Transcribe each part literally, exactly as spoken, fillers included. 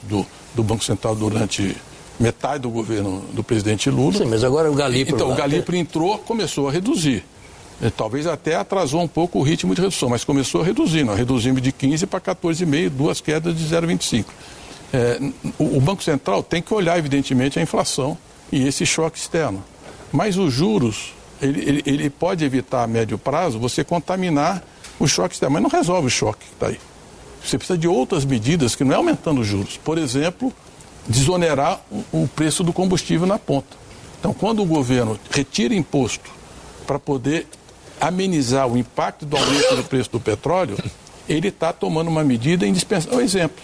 do, do Banco Central durante metade do governo do presidente Lula. Sim, mas agora o Galíparo... Então, lá, o Galíparo entrou, começou a reduzir. Talvez até atrasou um pouco o ritmo de redução, mas começou a reduzir. Nós reduzimos de quinze para quatorze vírgula cinco, duas quedas de zero vírgula vinte e cinco. É, o, o Banco Central tem que olhar, evidentemente, a inflação e esse choque externo. Mas os juros, ele, ele, ele pode evitar a médio prazo você contaminar o choque externo, mas não resolve o choque que está aí. Você precisa de outras medidas que não é aumentando os juros. Por exemplo, desonerar o, o preço do combustível na ponta. Então, quando o governo retira imposto para poder amenizar o impacto do aumento do preço do petróleo, ele está tomando uma medida indispensável. Um exemplo.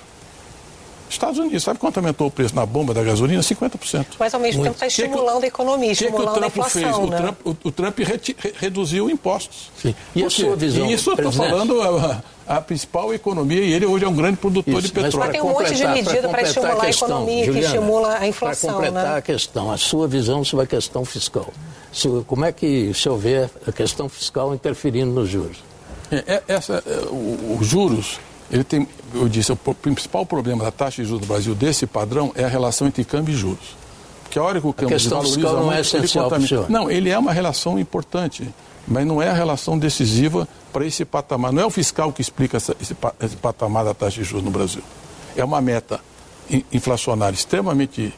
Estados Unidos, sabe quanto aumentou o preço na bomba da gasolina? cinquenta por cento. Mas, ao mesmo tempo, está estimulando a economia, estimulando a inflação, fez? né? O Trump, o, o Trump reti, re, reduziu impostos. Sim. E a sua visão? E isso eu estou falando a, a principal economia, e ele hoje é um grande produtor isso, de petróleo. Mas tem um monte de medida para estimular a, questão, a economia, Juliana, que estimula a inflação, para completar né? a questão, a sua visão sobre a questão fiscal. Como é que o senhor vê a questão fiscal interferindo nos juros? É, essa, os juros... Ele tem, eu disse, o principal problema da taxa de juros do Brasil desse padrão é a relação entre câmbio e juros. Porque a hora que o câmbio desvaloriza... A questão fiscal não é essencial para o senhor. Não, ele é uma relação importante, mas não é a relação decisiva para esse patamar. Não é o fiscal que explica essa, esse, esse patamar da taxa de juros no Brasil. É uma meta inflacionária extremamente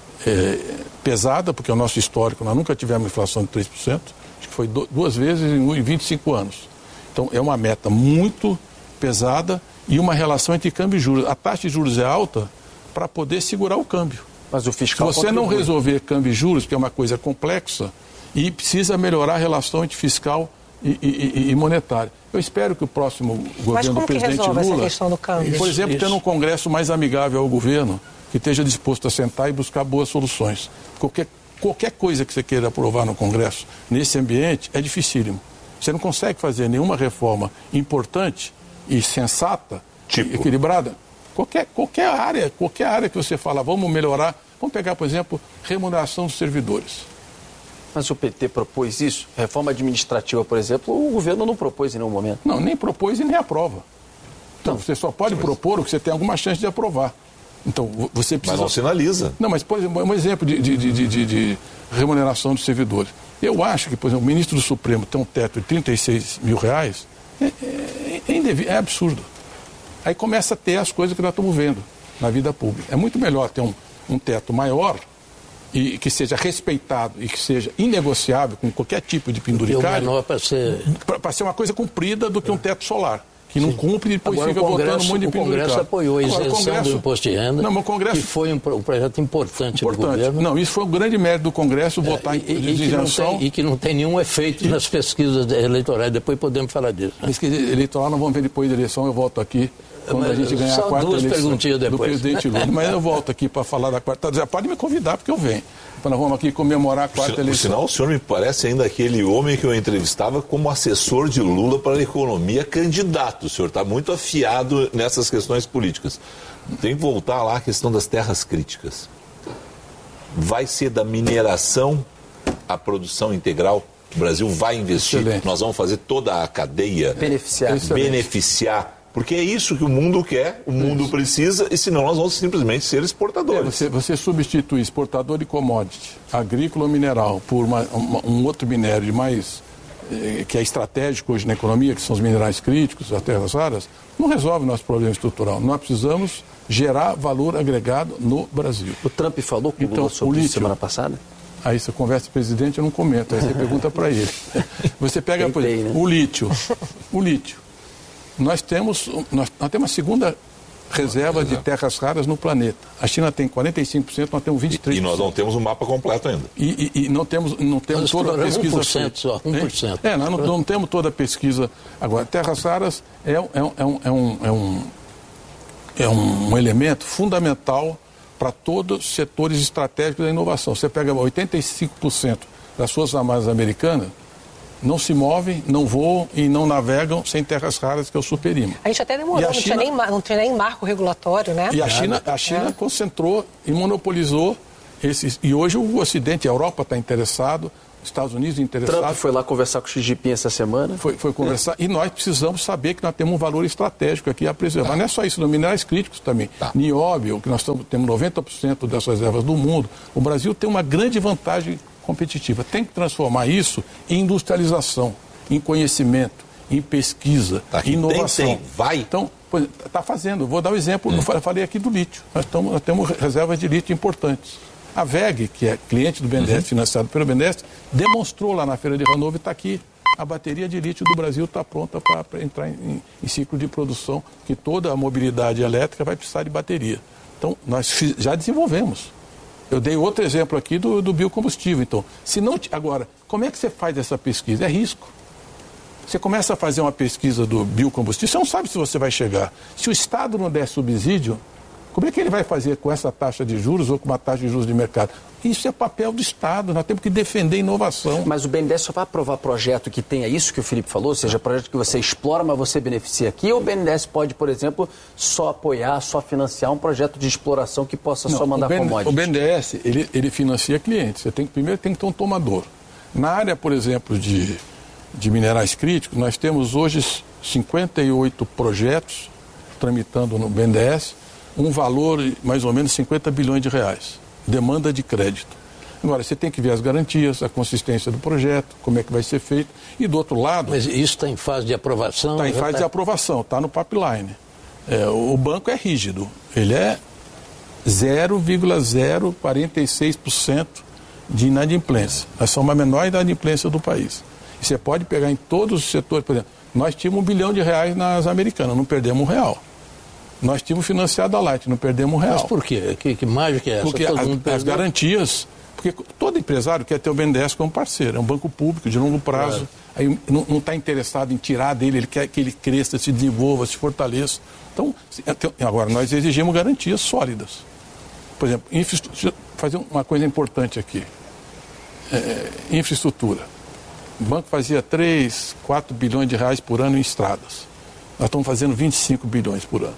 é, pesada, porque é o nosso histórico, nós nunca tivemos inflação de três por cento, acho que foi duas vezes em vinte e cinco anos. Então, é uma meta muito pesada e uma relação entre câmbio e juros. A taxa de juros é alta para poder segurar o câmbio. Mas o fiscal Se você contribui. não resolver câmbio e juros, que é uma coisa complexa, e precisa melhorar a relação entre fiscal e, e, e monetária. Eu espero que o próximo governo do presidente Lula... Mas como que resolve essa questão do câmbio? Por exemplo, tendo um Congresso mais amigável ao governo, que esteja disposto a sentar e buscar boas soluções. Qualquer, qualquer coisa que você queira aprovar no Congresso, nesse ambiente, é dificílimo. Você não consegue fazer nenhuma reforma importante e sensata, tipo. e equilibrada. Qualquer, qualquer área, qualquer área que você fala, vamos melhorar, vamos pegar, por exemplo, remuneração dos servidores. Mas o P T propôs isso? Reforma administrativa, por exemplo, o governo não propôs em nenhum momento. Não, nem propôs e nem aprova. Então, não. Você só pode propor o que você tem alguma chance de aprovar. Então, você precisa... Mas não sinaliza. Não, mas, por exemplo, um exemplo de, de, de, de, de remuneração dos servidores. Eu acho que, por exemplo, o ministro do Supremo tem um teto de trinta e seis mil reais, é, é, é, indevido, é absurdo. Aí começa a ter as coisas que nós estamos vendo na vida pública. É muito melhor ter um, um teto maior e que seja respeitado e que seja inegociável com qualquer tipo de penduricário, menor para ser... para ser uma coisa cumprida do que um teto solar. Que não cumpre e depois Agora, fica votando um monte de penduricário. O Congresso apoiou a isenção Agora, Congresso... do imposto de renda, não, o Congresso... que foi um, um projeto importante, importante do governo. Não, isso foi um grande mérito do Congresso, votar é, em e, isenção. E que não tem nenhum efeito e... nas pesquisas eleitorais, depois podemos falar disso. Né? Pesquisa eleitoral não vamos ver depois da eleição, eu volto aqui quando Mas, a gente ganhar a quarta duas eleição perguntinhas depois. do presidente Lula. Mas eu volto aqui para falar da quarta. Já pode me convidar, porque eu venho. Então nós vamos aqui comemorar a quarta por eleição. Por sinal, o senhor me parece ainda aquele homem que eu entrevistava como assessor de Lula para a economia candidato. O senhor está muito afiado nessas questões políticas. Tem que voltar lá à questão das terras críticas. Vai ser da mineração à produção integral? O Brasil vai investir? Excelente. Nós vamos fazer toda a cadeia? Beneficiar. Excelente. Beneficiar. Porque é isso que o mundo quer, o mundo isso. precisa, e senão nós vamos simplesmente ser exportadores. É, você, você substitui exportador de commodity, agrícola ou mineral, por uma, uma, um outro minério de mais, eh, que é estratégico hoje na economia, que são os minerais críticos, as terras raras, não resolve o nosso problema estrutural. Nós precisamos gerar valor agregado no Brasil. O Trump falou com o então, Lula sobre o isso semana passada? Aí você conversa com o presidente, eu não comento, aí você pergunta para ele. Você pega, por exemplo, né? o lítio. O lítio. Nós temos, nós, nós temos a segunda reserva de terras raras no planeta. A China tem quarenta e cinco por cento, nós temos vinte e três por cento. E nós não temos o um mapa completo ainda. E, e, e não temos, não temos toda a pesquisa. um por cento só, um por cento. É, nós não, não temos toda a pesquisa. Agora, terras raras é, é, um, é, um, é, um, é, um, é um elemento fundamental para todos os setores estratégicos da inovação. Você pega oitenta e cinco por cento das Forças Armadas Americanas, não se movem, não voam e não navegam sem terras raras, que é o superímã. A gente até demorou, não, China... tinha nem, não tinha nem marco regulatório, né? E a China, a China é. concentrou e monopolizou esses... E hoje o Ocidente, a Europa está interessado, Estados Unidos interessados. Trump foi lá conversar com o Xi Jinping essa semana. Foi, foi conversar. É. E nós precisamos saber que nós temos um valor estratégico aqui a preservar. Tá. Não é só isso, não, minerais críticos também. Tá. Nióbio, que nós estamos, temos noventa por cento das reservas do mundo. O Brasil tem uma grande vantagem competitiva. Tem que transformar isso em industrialização, em conhecimento, em pesquisa, tá, em inovação. Tem, tem. Vai. Então, está fazendo. Vou dar um exemplo. Hum. Eu falei aqui do lítio. Nós, estamos, nós temos reservas de lítio importantes. A V E G, que é cliente do B N D E S, uhum. financiado pelo B N D E S, demonstrou lá na Feira de Hannover e está aqui. A bateria de lítio do Brasil está pronta para entrar em, em ciclo de produção, que toda a mobilidade elétrica vai precisar de bateria. Então, nós fiz, já desenvolvemos. Eu dei outro exemplo aqui do, do biocombustível. Então, se não, agora, como é que você faz essa pesquisa? É risco. Você começa a fazer uma pesquisa do biocombustível, você não sabe se você vai chegar. Se o Estado não der subsídio, como é que ele vai fazer com essa taxa de juros ou com uma taxa de juros de mercado? Isso é papel do Estado, nós temos que defender inovação. Mas o B N D E S só vai aprovar projeto que tenha isso que o Felipe falou, ou seja, projeto que você explora, mas você beneficia aqui, ou o B N D E S pode, por exemplo, só apoiar, só financiar um projeto de exploração que possa não, só mandar commodities? O B N D E S, ele, ele financia clientes. Você tem que, primeiro tem que ter um tomador. Na área, por exemplo, de, de minerais críticos, nós temos hoje cinquenta e oito projetos tramitando no B N D E S, um valor mais ou menos cinquenta bilhões de reais. Demanda de crédito. Agora, você tem que ver as garantias, a consistência do projeto, como é que vai ser feito. E do outro lado... Mas isso está em fase de aprovação? Está em fase tá... de aprovação, está no pipeline. É, o banco é rígido. Ele é zero vírgula zero quarenta e seis por cento de inadimplência. Nós somos a menor inadimplência do país. E você pode pegar em todos os setores. Por exemplo, nós tínhamos um bilhão de reais nas americanas, não perdemos um real. Nós tínhamos financiado a Light, não perdemos um real. Mas por quê? Que, que mágica é essa? Porque as, as garantias... Porque todo empresário quer ter o B N D E S como parceiro. É um banco público, de longo prazo. Claro. Aí não está interessado em tirar dele, ele quer que ele cresça, se desenvolva, se fortaleça. Então, agora, nós exigimos garantias sólidas. Por exemplo, infraestrutura, fazer uma coisa importante aqui. É, infraestrutura. O banco fazia três, quatro bilhões de reais por ano em estradas. Nós estamos fazendo vinte e cinco bilhões por ano.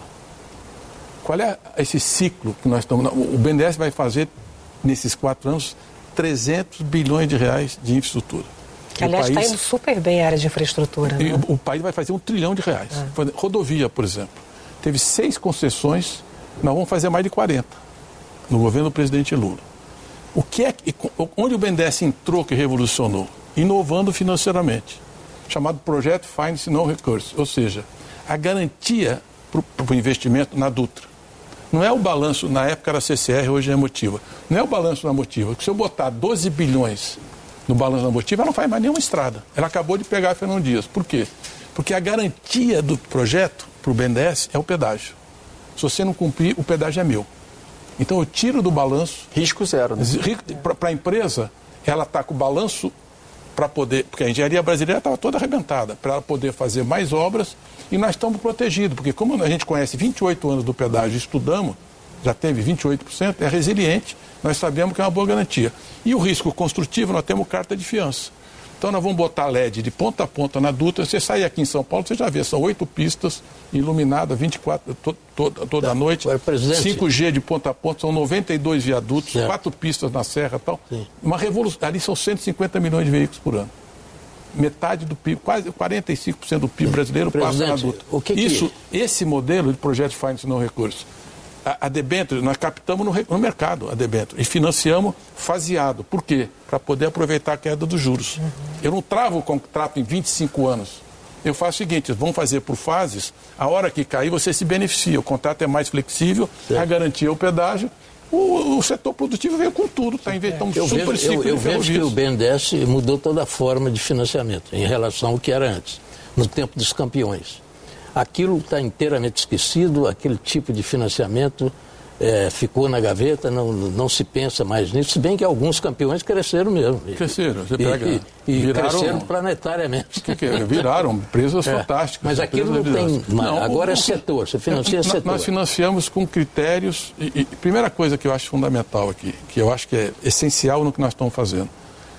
Qual é esse ciclo que nós estamos... O B N D E S vai fazer, nesses quatro anos, trezentos bilhões de reais de infraestrutura. Que, aliás, está indo super bem a área de infraestrutura. Né? O, o país vai fazer um trilhão de reais. Ah. Rodovia, por exemplo. Teve seis concessões, nós vamos fazer mais de quarenta, no governo do presidente Lula. O que é, onde o B N D E S entrou que revolucionou? Inovando financeiramente. Chamado Projeto Finance No Recourse. Ou seja, a garantia para o investimento na Dutra. Não é o balanço, na época era C C R, hoje é Motiva. Não é o balanço na Motiva. Se eu botar doze bilhões no balanço da Motiva, ela não faz mais nenhuma estrada. Ela acabou de pegar a Fernão Dias. Por quê? Porque a garantia do projeto para o B N D E S é o pedágio. Se você não cumprir, o pedágio é meu. Então eu tiro do balanço... Risco zero, né? Para a empresa, ela está com o balanço para poder... Porque a engenharia brasileira estava toda arrebentada, para ela poder fazer mais obras. E nós estamos protegidos, porque como a gente conhece vinte e oito anos do pedágio, estudamos, já teve vinte e oito por cento, é resiliente, nós sabemos que é uma boa garantia. E o risco construtivo, nós temos carta de fiança. Então nós vamos botar L E D de ponta a ponta na Dutra. Você sair aqui em São Paulo, você já vê, são oito pistas iluminadas, vinte e quatro, to, to, toda a noite. cinco G de ponta a ponta, são noventa e dois viadutos, certo. Quatro pistas na serra e tal. Sim. Uma revolução, ali são cento e cinquenta milhões de veículos por ano. Metade do P I B, quase quarenta e cinco por cento do P I B brasileiro passa na Dutra. O que Isso, que... Esse modelo de projeto de finance não recurso, a, a debênture, nós captamos no, no mercado a debênture e financiamos faseado. Por quê? Para poder aproveitar a queda dos juros. Uhum. Eu não travo o contrato em vinte e cinco anos. Eu faço o seguinte, vamos fazer por fases, a hora que cair você se beneficia. O contrato é mais flexível, certo. A garantia é o pedágio. O, o setor produtivo veio com tudo, está inventando um super vejo, ciclo eu, eu vejo que o B N D E S mudou toda a forma de financiamento em relação ao que era antes, no tempo dos campeões. Aquilo está inteiramente esquecido, aquele tipo de financiamento é, ficou na gaveta, não, não se pensa mais nisso, se bem que alguns campeões cresceram mesmo. Cresceram, você pega... E, e, e viraram, cresceram planetariamente. Que que é? Viraram empresas é, fantásticas. Mas aquilo não tem... Não, agora o, é setor, você financia nós, setor. Nós financiamos com critérios... E, e primeira coisa que eu acho fundamental aqui, que eu acho que é essencial no que nós estamos fazendo.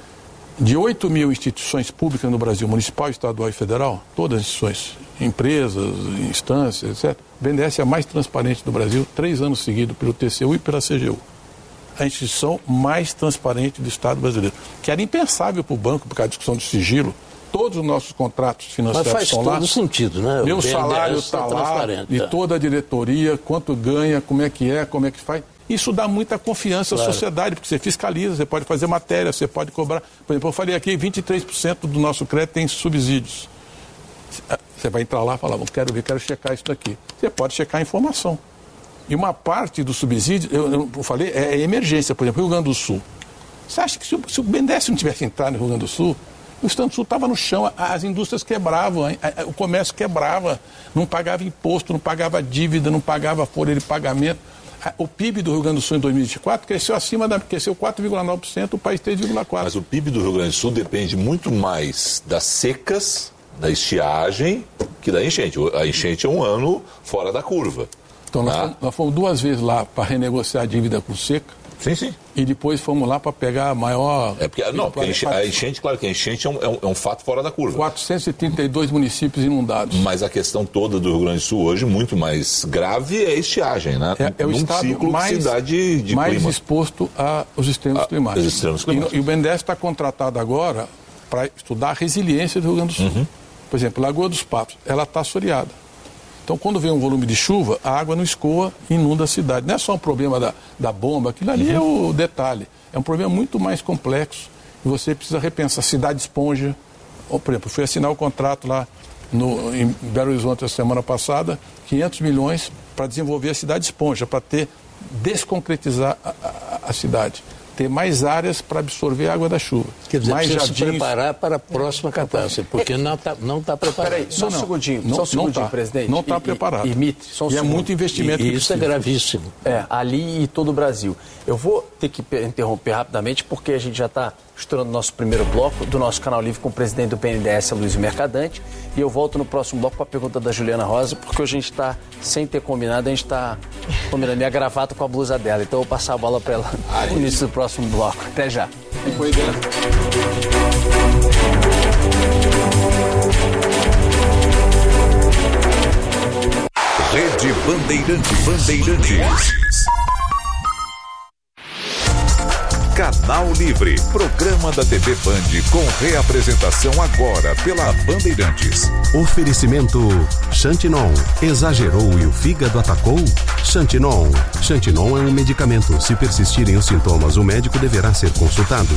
De oito mil instituições públicas no Brasil, municipal, estadual e federal, todas as instituições, empresas, instâncias, etcétera, o B N D E S é a mais transparente do Brasil, três anos seguidos pelo T C U e pela C G U. a instituição mais transparente do Estado brasileiro, que era impensável para o banco, por causa da discussão de sigilo. Todos os nossos contratos financeiros estão lá. Mas faz todo sentido, né? Meu salário está lá, e toda a diretoria, quanto ganha, como é que é, como é que faz. Isso dá muita confiança claro. à sociedade, porque você fiscaliza, você pode fazer matéria, você pode cobrar. Por exemplo, eu falei aqui, vinte e três por cento do nosso crédito tem subsídios. Você vai entrar lá e falar, eu quero ver, quero checar isso daqui. Você pode checar a informação. E uma parte do subsídio, eu, eu falei, é emergência. Por exemplo, Rio Grande do Sul. Você acha que se o, se o BNDES não tivesse entrado no Rio Grande do Sul, o Estado do Sul estava no chão, as indústrias quebravam, o comércio quebrava, não pagava imposto, não pagava dívida, não pagava folha de pagamento. O P I B do Rio Grande do Sul em dois mil e vinte e quatro cresceu acima da, cresceu quatro vírgula nove por cento, o país três vírgula quatro por cento. Mas o P I B do Rio Grande do Sul depende muito mais das secas, da estiagem, que da enchente. A enchente é um ano fora da curva. Então nós, ah. fomos, nós fomos duas vezes lá para renegociar a dívida com seca. Sim, sim. E depois fomos lá para pegar a maior... É porque, não, porque a enchente, a enchente, claro que a enchente é um, é, um, é um fato fora da curva. quatrocentos e trinta e dois municípios inundados. Mas a questão toda do Rio Grande do Sul hoje, muito mais grave, é a estiagem, né? É, é o Num estado ciclo mais, que se dá de, de mais clima. exposto aos extremos a, climáticos. Os extremos climáticos. E, e o BNDES está contratado agora para estudar a resiliência do Rio Grande do Sul. Uhum. Por exemplo, Lagoa dos Patos, ela está assoreada. Então, quando vem um volume de chuva, a água não escoa e inunda a cidade. Não é só um problema da, da bomba, aquilo ali uhum. é o detalhe. É um problema muito mais complexo e você precisa repensar. Cidade esponja. Ou, por exemplo, fui assinar o contrato lá no, em Belo Horizonte a semana passada, quinhentos milhões para desenvolver a cidade esponja, para ter, desconcretizar a, a, a cidade. Ter mais áreas para absorver a água da chuva. Quer dizer, mais precisa jardins... se preparar para a próxima catástrofe, porque não está não tá preparado. Peraí, só não, um segundinho, não, só um segundinho, tá, presidente. Não está preparado. E, e, e, só um e é muito investimento. E, e isso é gravíssimo. É, ali e todo o Brasil. Eu vou ter que interromper rapidamente, porque a gente já está estourando o nosso primeiro bloco do nosso Canal Livre com o presidente do B N D E S, Luiz Mercadante. E eu volto no próximo bloco com a pergunta da Juliana Rosa, porque hoje a gente está, sem ter combinado, a gente está combinando minha gravata com a blusa dela. Então eu vou passar a bola para ela no início do próximo bloco. Até já. Depois dela. Rede Bandeirantes. Bandeirantes. Canal Livre, programa da T V Band com reapresentação agora pela Bandeirantes. Oferecimento Xantinon. Exagerou e o fígado atacou? Xantinon. Xantinon é um medicamento. Se persistirem os sintomas, o médico deverá ser consultado.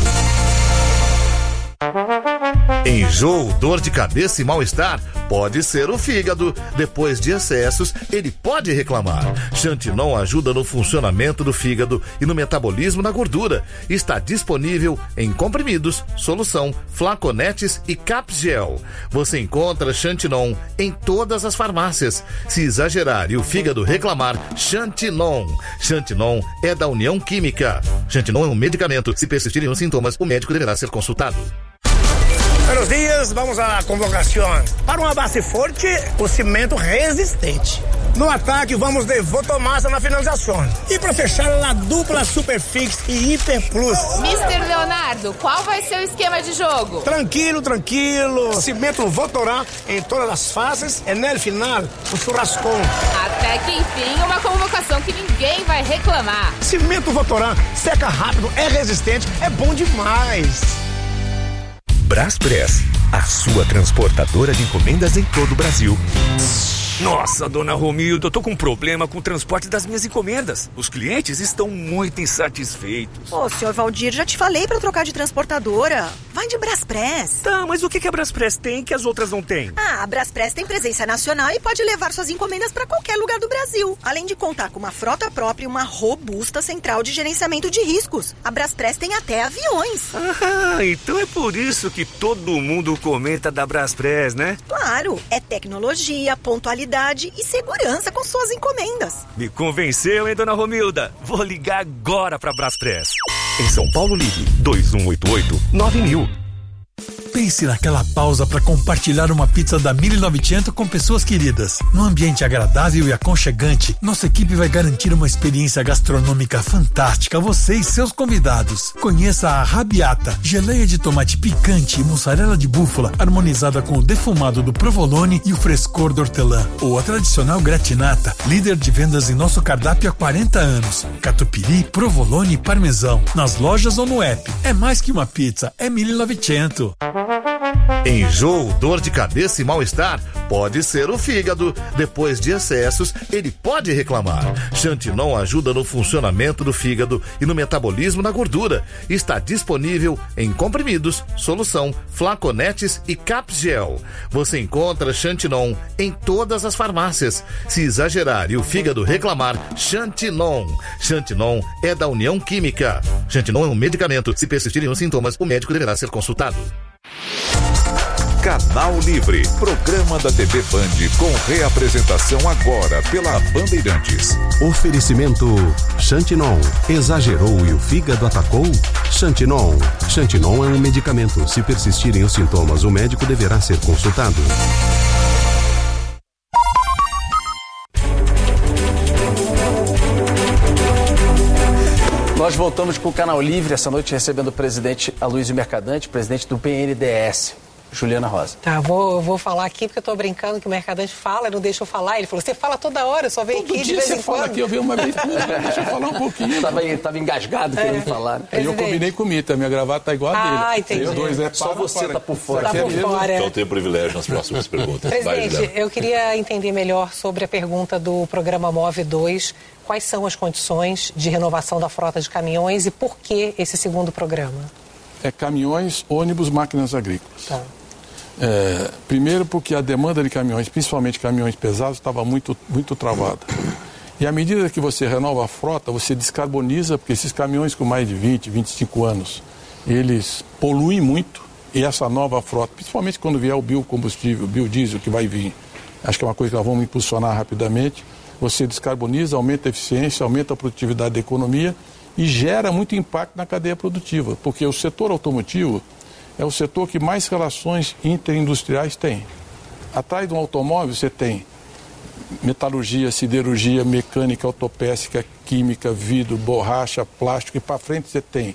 Enjoo, dor de cabeça e mal-estar? Pode ser o fígado. Depois de excessos, ele pode reclamar. Xantinon ajuda no funcionamento do fígado e no metabolismo da gordura. Está disponível em comprimidos, solução, flaconetes e capgel. Você encontra Xantinon em todas as farmácias. Se exagerar e o fígado reclamar, Xantinon. Xantinon é da União Química. Xantinon é um medicamento. Se persistirem os sintomas, o médico deverá ser consultado. Buenos dias, vamos à convocação. Para uma base forte, o cimento resistente. No ataque, vamos de Votomassa na finalização. E para fechar, a dupla Superfix e Hiper Plus. mister Leonardo, qual vai ser o esquema de jogo? Tranquilo, tranquilo. Cimento Votorá em todas as fases e no final, o churrascão. Até que enfim, uma convocação que ninguém vai reclamar. Cimento Votorá seca rápido, é resistente, é bom demais. Braspress, a sua transportadora de encomendas em todo o Brasil. Nossa, dona Romilda, eu tô com um problema com o transporte das minhas encomendas. Os clientes estão muito insatisfeitos. Ô, senhor Valdir, já te falei pra trocar de transportadora. Vai de Braspress. Tá, mas o que, que a Braspress tem que as outras não têm? Ah, a Braspress tem presença nacional e pode levar suas encomendas pra qualquer lugar do Brasil. Além de contar com uma frota própria e uma robusta central de gerenciamento de riscos. A Braspress tem até aviões. Ah, então é por isso que todo mundo comenta da Braspress, né? Claro, é tecnologia, pontualidade e segurança com suas encomendas. Me convenceu, hein, dona Romilda? Vou ligar agora pra Braspress. Em São Paulo, ligue dois um oito oito nove mil. Pense naquela pausa para compartilhar uma pizza da mil e novecentos com pessoas queridas. Num ambiente agradável e aconchegante, nossa equipe vai garantir uma experiência gastronômica fantástica a você e seus convidados. Conheça a Arrabbiata, geleia de tomate picante e mussarela de búfala, harmonizada com o defumado do provolone e o frescor do hortelã. Ou a tradicional gratinata, líder de vendas em nosso cardápio há quarenta anos. Catupiry, provolone e parmesão. Nas lojas ou no app. É mais que uma pizza, é mil e novecentos. Enjoo, dor de cabeça e mal-estar? Pode ser o fígado. Depois de excessos, ele pode reclamar. Xantinon ajuda no funcionamento do fígado e no metabolismo da gordura. Está disponível em comprimidos, solução, flaconetes e capgel. Você encontra Xantinon em todas as farmácias. Se exagerar e o fígado reclamar, Xantinon. Xantinon é da União Química. Xantinon é um medicamento. Se persistirem os sintomas, o médico deverá ser consultado. Canal Livre, programa da T V Band com reapresentação agora pela Bandeirantes. Oferecimento Xantinon. Exagerou e o fígado atacou? Xantinon. Xantinon é um medicamento. Se persistirem os sintomas, o médico deverá ser consultado. Nós voltamos com o Canal Livre, essa noite recebendo o presidente Aloysio Mercadante, presidente do P N D E S. Juliana Rosa. Tá, vou, vou falar aqui porque eu tô brincando que o Mercadante fala, não deixa eu falar. Ele falou, você fala toda hora, eu só venho aqui de vez em quando. Você fala aqui, eu venho uma vez, deixa eu falar um pouquinho. Tava, tava engasgado querendo é. falar. Né? Eu combinei com o Mita, minha gravata tá igual a dele. Ah, entendi. Eu dois, é, só você para, tá por fora. Tá por fora. Então tem privilégio nas próximas perguntas. Presidente, Vai, eu queria entender melhor sobre a pergunta do programa Move dois. Quais são as condições de renovação da frota de caminhões e por que esse segundo programa? É caminhões, ônibus, máquinas agrícolas. Tá. É, primeiro porque a demanda de caminhões, principalmente caminhões pesados, estava muito, muito travada. E à medida que você renova a frota, você descarboniza, porque esses caminhões com mais de vinte, vinte e cinco anos, eles poluem muito. E essa nova frota, principalmente quando vier o biocombustível, o biodiesel que vai vir, acho que é uma coisa que nós vamos impulsionar rapidamente, você descarboniza, aumenta a eficiência, aumenta a produtividade da economia e gera muito impacto na cadeia produtiva, porque o setor automotivo é o setor que mais relações interindustriais tem. Atrás de um automóvel você tem metalurgia, siderurgia, mecânica, autopeça, química, vidro, borracha, plástico, e para frente você tem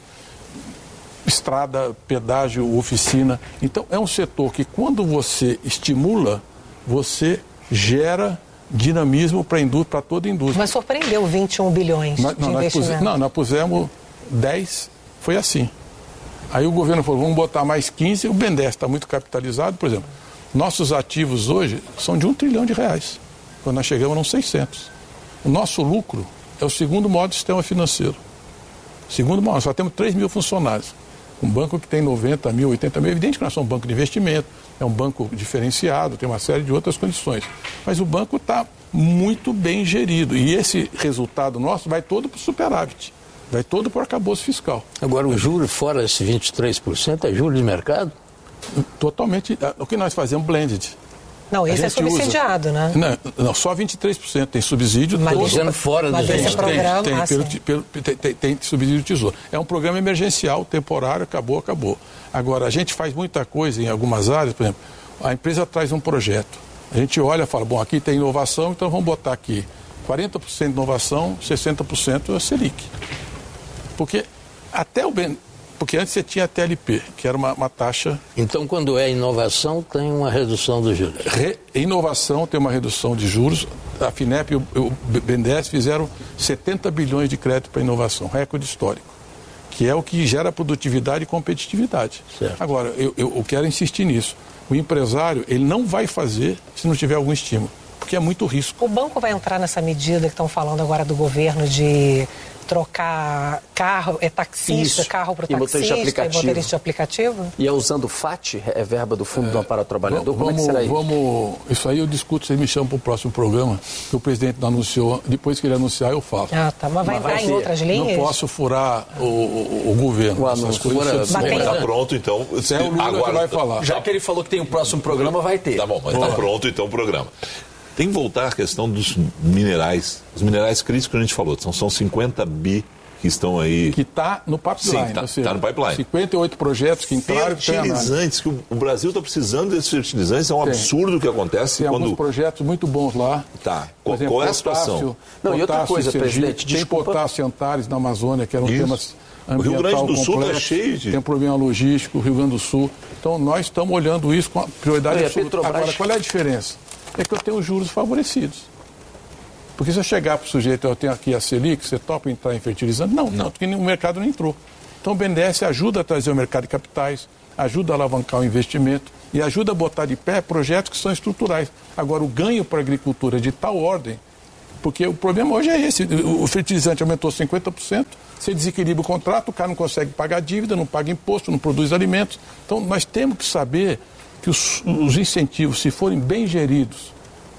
estrada, pedágio, oficina. Então é um setor que quando você estimula, você gera dinamismo para para toda a indústria. Mas surpreendeu vinte e um bilhões nós, de não, investimento. Nós pus, não, nós pusemos dez, foi assim. Aí o governo falou, vamos botar mais quinze, o BNDES está muito capitalizado, por exemplo. Nossos ativos hoje são de um trilhão de reais. Quando nós chegamos, eram seiscentos. O nosso lucro é o segundo maior do sistema financeiro. Segundo maior, só temos três mil funcionários. Um banco que tem noventa mil, oitenta mil, é evidente que nós somos um banco de investimento, é um banco diferenciado, tem uma série de outras condições. Mas o banco está muito bem gerido. E esse resultado nosso vai todo para o superávit. Vai todo para o arcabouço fiscal. Agora, o juro fora esse vinte e três por cento é juro de mercado? Totalmente. O que nós fazemos, blended. Não, esse é subsidiado, usa, né? Não, não, só vinte e três por cento tem subsídio. Mas dizendo fora do esse tem, programa, tem, ah, pelo, pelo, tem, tem, tem subsídio do Tesouro. É um programa emergencial, temporário, acabou, acabou. Agora, a gente faz muita coisa em algumas áreas, por exemplo, a empresa traz um projeto. A gente olha e fala, bom, aqui tem inovação, então vamos botar aqui quarenta por cento de inovação, sessenta por cento é Selic. Porque até o bem, porque antes você tinha a T L P, que era uma, uma taxa... Então, quando é inovação, tem uma redução dos juros. Re, inovação tem uma redução de juros. A FINEP e o, o BNDES fizeram setenta bilhões de crédito para inovação, recorde histórico, que é o que gera produtividade e competitividade. Certo. Agora, eu, eu, eu quero insistir nisso. O empresário, ele não vai fazer se não tiver algum estímulo, porque é muito risco. O banco vai entrar nessa medida que estão falando agora do governo de trocar carro, é taxista, Isso. carro para o taxista, e motorista de aplicativo? E é usando o F A T, é verba do Fundo é, do Amparo ao Trabalhador? Vamos, Como é que será isso? Vamos, isso aí eu discuto, vocês me chamam para o próximo programa, que o presidente não anunciou, depois que ele anunciar eu falo. Ah, tá, mas vai mas entrar vai em outras linhas? Não posso furar o, o, o governo. O anúncio. Coisas, mas está pronto, então. É o Lula agora, que vai falar. Já que ele falou que tem o próximo programa, vai ter. Tá bom, mas está pronto então o programa. Tem que voltar à questão dos minerais. Os minerais críticos que a gente falou, são, são cinquenta bi que estão aí... Que está no pipeline. Sim, está tá no pipeline. cinquenta e oito projetos que entraram... Fertilizantes, que o Brasil está precisando desses fertilizantes, é um Tem. absurdo o que acontece. Tem quando... alguns projetos muito bons lá. Tá. Por exemplo, qual é a potássio, situação? Não, e outra coisa, Sergipe, presidente, tem desculpa. potássio Antares na Amazônia, que era um Isso. tema ambiental o Rio Grande do Sul complexo, está cheio de... Tem um problema logístico, o Rio Grande do Sul. Então, nós estamos olhando isso com a prioridade Olha, absoluta. Petrobras... Agora, qual é a diferença? É que eu tenho juros favorecidos. Porque se eu chegar para o sujeito, eu tenho aqui a Selic, você topa entrar em fertilizante? Não, não, porque o mercado não entrou. Então o B N D E S ajuda a trazer o mercado de capitais, ajuda a alavancar o investimento e ajuda a botar de pé projetos que são estruturais. Agora, o ganho para a agricultura é de tal ordem, porque o problema hoje é esse, o fertilizante aumentou cinquenta por cento, você desequilibra o contrato, o cara não consegue pagar dívida, não paga imposto, não produz alimentos. Então nós temos que saber que os, os incentivos, se forem bem geridos,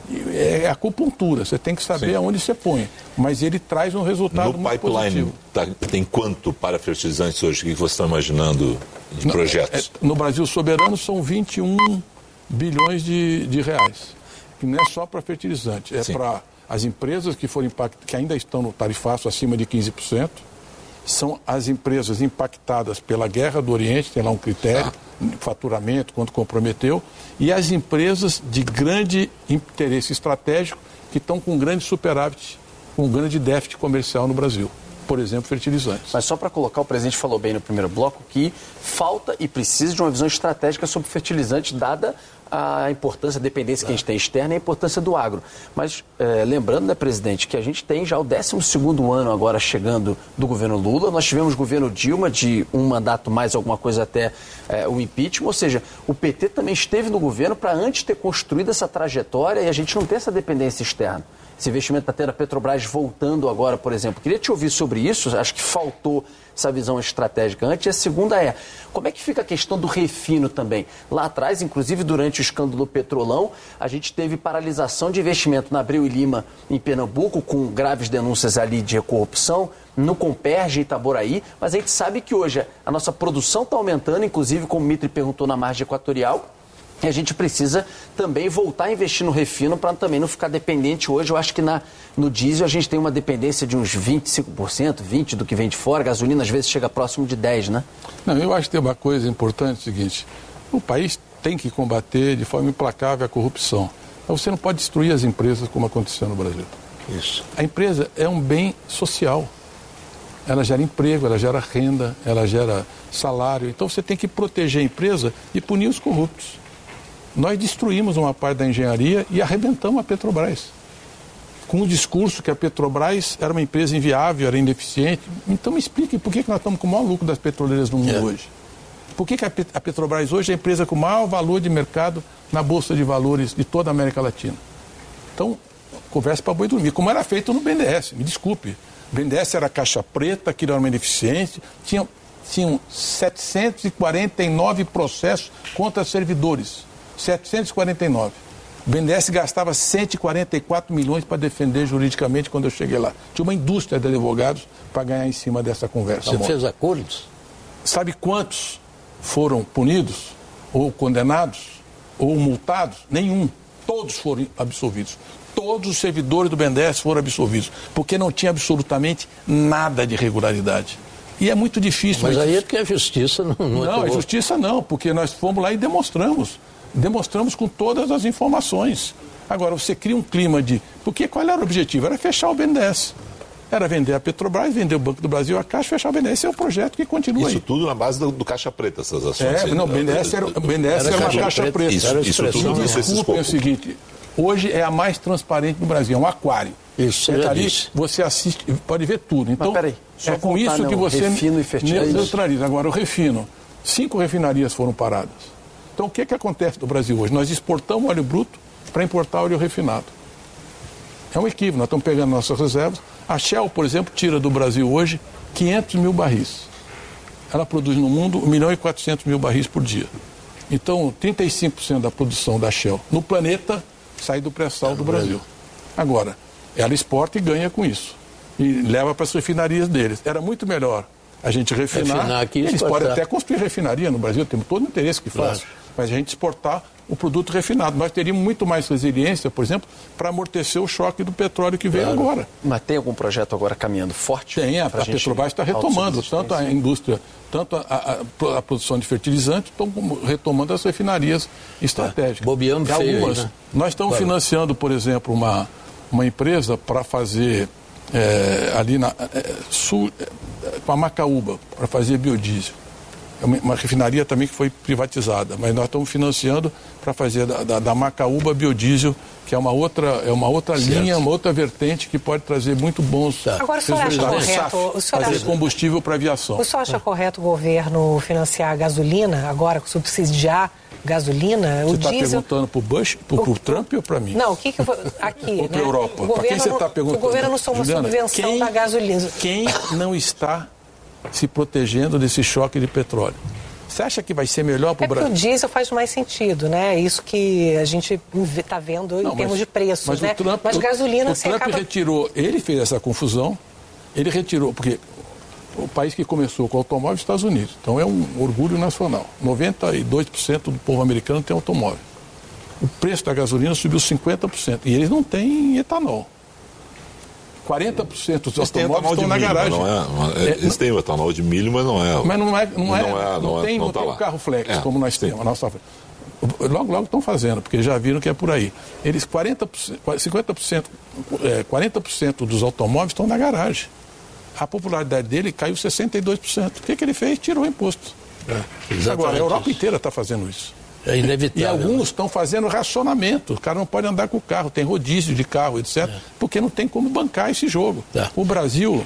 é acupuntura, você tem que saber Sim. aonde você põe, mas ele traz um resultado no muito pipeline tá, tem quanto para fertilizantes hoje? O que você está imaginando de no, projetos? É, no Brasil soberano são vinte e um bilhões de, de reais, que não é só para fertilizante, é para as empresas que, foram impact, que ainda estão no tarifaço acima de quinze por cento, são as empresas impactadas pela guerra do Oriente, tem lá um critério, ah. faturamento, quanto comprometeu, e as empresas de grande interesse estratégico que estão com grande superávit, com grande déficit comercial no Brasil. Por exemplo, fertilizantes. Mas só para colocar, o presidente falou bem no primeiro bloco que falta e precisa de uma visão estratégica sobre fertilizantes, dada a importância, a dependência que a gente tem externa e a importância do agro. Mas é, lembrando, né, presidente, que a gente tem já o décimo segundo ano agora chegando do governo Lula. Nós tivemos governo Dilma de um mandato mais alguma coisa até é, o impeachment. Ou seja, o P T também esteve no governo para antes ter construído essa trajetória e a gente não ter essa dependência externa. Esse investimento está tendo a Petrobras voltando agora, por exemplo. Queria te ouvir sobre isso, acho que faltou essa visão estratégica antes. E a segunda é, como é que fica a questão do refino também? Lá atrás, inclusive durante o escândalo do Petrolão, a gente teve paralisação de investimento na Abreu e Lima, em Pernambuco, com graves denúncias ali de corrupção, no Comperj, em Itaboraí, mas a gente sabe que hoje a nossa produção está aumentando, inclusive, como o Mitri perguntou, na margem equatorial. E a gente precisa também voltar a investir no refino para também não ficar dependente. Hoje eu acho que na, no diesel a gente tem uma dependência de uns vinte e cinco por cento, vinte por cento do que vem de fora. A gasolina às vezes chega próximo de dez por cento, né? Não, eu acho que tem uma coisa importante, é o seguinte, o país tem que combater de forma implacável a corrupção. Mas você não pode destruir as empresas como aconteceu no Brasil. Isso. A empresa é um bem social. Ela gera emprego, ela gera renda, ela gera salário. Então você tem que proteger a empresa e punir os corruptos. Nós destruímos uma parte da engenharia e arrebentamos a Petrobras. Com o discurso que a Petrobras era uma empresa inviável, era ineficiente. Então me explique por que nós estamos com o maior lucro das petroleiras no mundo é. hoje. Por que, que a Petrobras hoje é a empresa com o maior valor de mercado na Bolsa de Valores de toda a América Latina? Então, conversa para boi dormir. Como era feito no B N D E S, me desculpe. O B N D E S era caixa preta, aquilo era uma ineficiente. Tinha, tinham setecentos e quarenta e nove processos contra servidores. setecentos e quarenta e nove. O B N D E S gastava cento e quarenta e quatro milhões para defender juridicamente quando eu cheguei lá. Tinha uma indústria de advogados para ganhar em cima dessa conversa. Você fez acordos? Sabe quantos foram punidos, ou condenados, ou multados? Nenhum. Todos foram absolvidos. Todos os servidores do B N D E S foram absolvidos, porque não tinha absolutamente nada de irregularidade. E é muito difícil... Mas aí é porque a justiça não... Não, não a justiça não, porque nós fomos lá e demonstramos. Demonstramos com todas as informações. Agora, você cria um clima de... Porque qual era o objetivo? Era fechar o B N D E S. Era vender a Petrobras, vender o Banco do Brasil, a Caixa, fechar o B N D E S. Esse é um projeto que continua isso aí. Isso tudo na base do, do Caixa Preta, essas ações. É, não, o B N D E S era, o B N D E S era, era uma Caixa Preta. preta. Isso, isso tudo me desculpem, é o seguinte, hoje é a mais transparente do Brasil, é um aquário. Isso, você, ali, você assiste, pode ver tudo. Então, peraí, é com isso não, que você refino e neutraliza. Agora, o refino, cinco refinarias foram paradas. Então, o que, que acontece no Brasil hoje? Nós exportamos óleo bruto para importar óleo refinado. É um equívoco, nós estamos pegando nossas reservas. A Shell, por exemplo, tira do Brasil hoje quinhentos mil barris. Ela produz no mundo um milhão e quatrocentos mil barris por dia. Então, trinta e cinco por cento da produção da Shell no planeta sai do pré-sal do Brasil. Agora, ela exporta e ganha com isso. E leva para as refinarias deles. Era muito melhor a gente refinar. refinar aqui, Eles exportar. podem até construir refinaria no Brasil, temos todo o interesse que façam. Claro. mas a gente exportar o produto refinado. Nós teríamos muito mais resiliência, por exemplo, para amortecer o choque do petróleo que veio claro. agora. Mas tem algum projeto agora caminhando forte? Tem, a, a Petrobras está retomando, tanto a indústria, tanto a, a, a produção de fertilizantes, estão retomando as refinarias estratégicas. Bobeando feio, algumas. Né? Nós estamos claro. financiando, por exemplo, uma, uma empresa para fazer é, ali na é, sul, é, com a Macaúba, para fazer biodiesel. É uma, uma refinaria também que foi privatizada, mas nós estamos financiando para fazer da, da, da Macaúba biodiesel, que é uma outra, é uma outra linha, uma outra vertente que pode trazer muito bons tá. Agora, o senhor acha correto o senhor fazer acha... combustível para aviação? O senhor acha correto o governo financiar a gasolina, agora subsidiar gasolina? Você o está diesel... perguntando para o Bush, para o Trump ou para mim? Não, o que que eu vou... Aqui, ou né? para a Europa? Para quem você está perguntando? O governo não sou uma Juliana, subvenção quem, da gasolina. Quem não está se protegendo desse choque de petróleo? Você acha que vai ser melhor para o Brasil? É porque o diesel faz mais sentido, né? É isso que a gente está vendo não, em termos mas, de preços, mas né? O Trump, mas gasolina... O, o Trump acaba... retirou, ele fez essa confusão, ele retirou, porque o país que começou com o automóvel é os Estados Unidos, então é um orgulho nacional. noventa e dois por cento do povo americano tem automóvel. O preço da gasolina subiu cinquenta por cento e eles não têm etanol. quarenta por cento dos automóveis estão na garagem. Não é, é, eles têm o etanol de milho, mas não é. Mas não é, não é, não, é, não, não, tem, não, não tá tem lá. o carro flex, é, como nós temos. A nossa... Logo, logo estão fazendo, porque já viram que é por aí. Eles, quarenta por cento, cinquenta por cento, é, quarenta por cento dos automóveis estão na garagem. A popularidade dele caiu sessenta e dois por cento. O que, que ele fez? Tirou o imposto. É, Agora, a Europa inteira está fazendo isso. É inevitável. E alguns estão fazendo racionamento. O cara não pode andar com o carro, tem rodízio de carro, etcétera. É. Porque não tem como bancar esse jogo. É. O Brasil,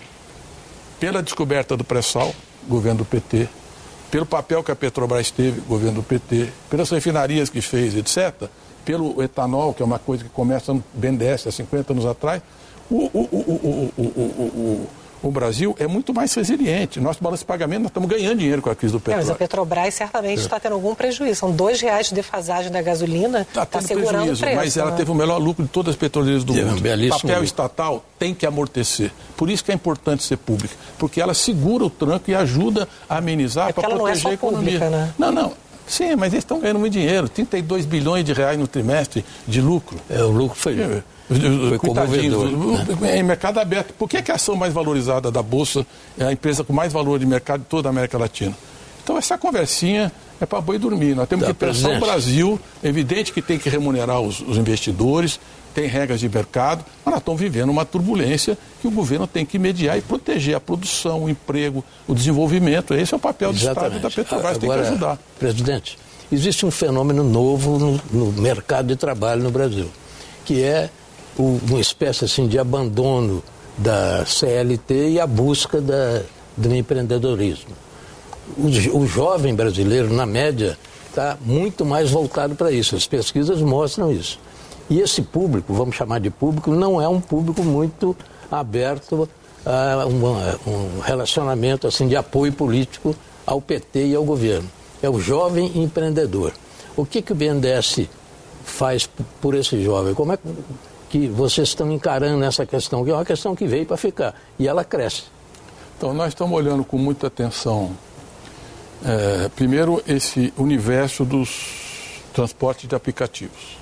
pela descoberta do pré-sal, governo do P T, pelo papel que a Petrobras teve, governo do P T, pelas refinarias que fez, etcétera, pelo etanol, que é uma coisa que começa no B N D E S há cinquenta anos atrás, o, o, o, o, o, o, o O Brasil é muito mais resiliente. Nosso balanço de pagamento, nós estamos ganhando dinheiro com a crise do petróleo. É, mas a Petrobras certamente está é. tendo algum prejuízo. São dois reais de defasagem da gasolina, está tá segurando prejuízo, o preço. Mas ela né? teve o melhor lucro de todas as petroleiras do é mundo. Um o papel estatal tem que amortecer. Por isso que é importante ser pública. Porque ela segura o tranco e ajuda a amenizar é para proteger não é só a economia. Pública, né? Não, não. Sim, mas eles estão ganhando muito dinheiro. trinta e dois bilhões de reais no trimestre de lucro. É, o lucro foi... É. Foi comovedor, né? Em mercado aberto. Por que, que a ação mais valorizada da Bolsa é a empresa com mais valor de mercado de toda a América Latina? Então, essa conversinha é para boi dormir. Nós temos tá, que pensar o Brasil. É evidente que tem que remunerar os, os investidores, tem regras de mercado, mas nós estamos vivendo uma turbulência que o governo tem que mediar e proteger a produção, o emprego, o desenvolvimento. Esse é o papel Exatamente. do Estado e da Petrobras, Agora, tem que ajudar. Presidente, existe um fenômeno novo no, no mercado de trabalho no Brasil, que é uma espécie assim, de abandono da C L T e a busca da, do empreendedorismo. O, o jovem brasileiro, na média, está muito mais voltado para isso. As pesquisas mostram isso. E esse público, vamos chamar de público, não é um público muito aberto a uma, um relacionamento assim, de apoio político ao P T e ao governo. É o jovem empreendedor. O que, que o B N D E S faz por esse jovem? Como é que... que vocês estão encarando essa questão, que é uma questão que veio para ficar, e ela cresce. Então, nós estamos olhando com muita atenção, é, primeiro, esse universo dos transportes de aplicativos.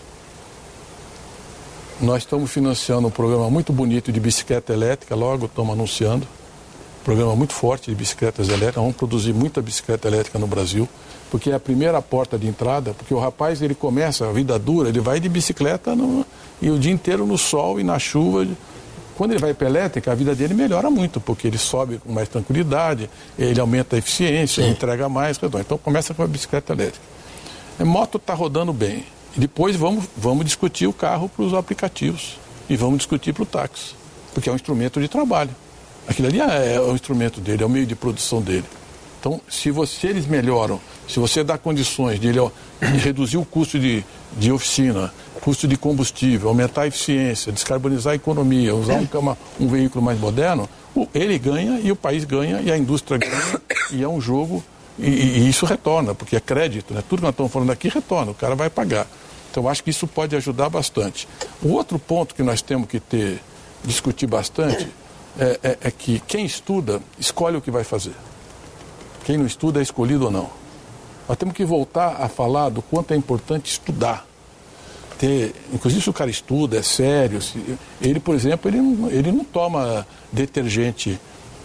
Nós estamos financiando um programa muito bonito de bicicleta elétrica, logo estamos anunciando, um programa muito forte de bicicletas elétricas, vamos produzir muita bicicleta elétrica no Brasil, porque é a primeira porta de entrada, porque o rapaz, ele começa a vida dura, ele vai de bicicleta no, e o dia inteiro no sol e na chuva. Quando ele vai para a elétrica, a vida dele melhora muito, porque ele sobe com mais tranquilidade, ele aumenta a eficiência, entrega mais, então começa com a bicicleta elétrica. A moto está rodando bem, e depois vamos, vamos discutir o carro para os aplicativos, e vamos discutir para o táxi, porque é um instrumento de trabalho. Aquilo ali é, é o instrumento dele, é o meio de produção dele. Então, se, você, se eles melhoram, se você dá condições de, ele, de reduzir o custo de, de oficina, custo de combustível, aumentar a eficiência, descarbonizar a economia, usar um, uma, um veículo mais moderno, o, ele ganha e o país ganha e a indústria ganha e é um jogo e, e isso retorna, porque é crédito, né? Tudo que nós estamos falando aqui retorna, o cara vai pagar. Então, acho que isso pode ajudar bastante. O outro ponto que nós temos que ter, discutir bastante é, é, é que quem estuda escolhe o que vai fazer. Quem não estuda é escolhido ou não. Nós temos que voltar a falar do quanto é importante estudar. Ter, inclusive, se o cara estuda, é sério. Se, ele, por exemplo, ele não, ele não toma detergente